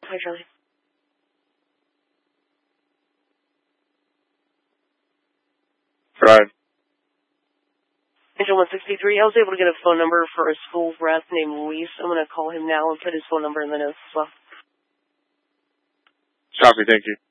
Hi, Charlie. Brian. Angel 163, I was able to get a phone number for a school rep named Luis. I'm going to call him now and put his phone number in the notes as well. Copy, thank you.